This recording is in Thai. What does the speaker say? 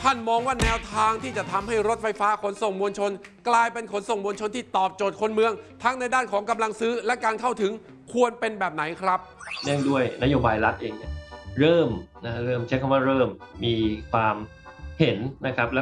ท่านมองว่าแนวทางที่จะทำให้รถไฟฟ้าขนส่งมวลชนกลายเป็นขนส่งมวลชนที่ตอบโจทย์คนเมืองทั้งในด้านของกำลังซื้อและการเข้าถึงควรเป็นแบบไหนครับเนื่องด้วยนโยบายรัฐเองเนี่ยเริ่มใช้คำว่าเริ่มมีความเห็นนะครับและ